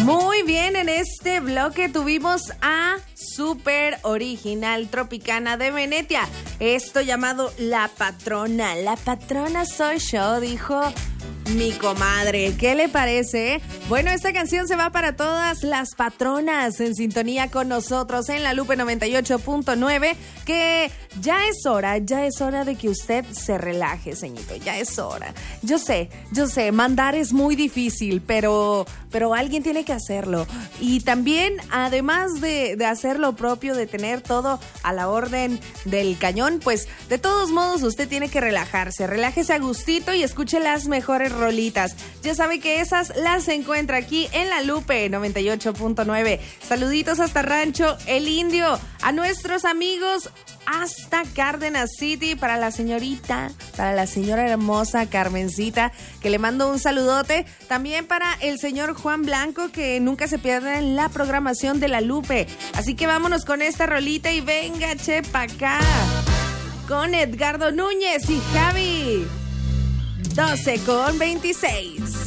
Muy bien, en este bloque tuvimos a Super Original Tropicana de Venetia. Esto llamado La Patrona. La patrona soy yo, dijo mi comadre. ¿Qué le parece? Bueno, esta canción se va para todas las patronas en sintonía con nosotros en La Lupe 98.9, que ya es hora de que usted se relaje, señorito, ya es hora. Yo sé, mandar es muy difícil, pero alguien tiene que hacerlo. Y también, además de hacer lo propio, de tener todo a la orden del cañón, pues de todos modos usted tiene que relajarse. Relájese a gustito y escuche las mejores rolitas. Ya sabe que esas las encuentra aquí en La Lupe 98.9. Saluditos hasta Rancho El Indio, a nuestros amigos hasta Cárdenas City, para la señora hermosa Carmencita, que le mando un saludote. También para el señor Juan Blanco, que nunca se pierde en la programación de La Lupe. Así que vámonos con esta rolita y venga, che, pa' acá, con Edgardo Núñez y Javi. 12:26.